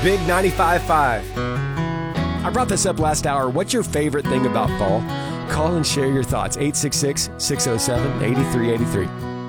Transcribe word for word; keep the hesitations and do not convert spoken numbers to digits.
Big ninety-five point five. I brought this up last hour. What's your favorite thing about fall? Call and share your thoughts. eight six six, six oh seven, eight three eight three.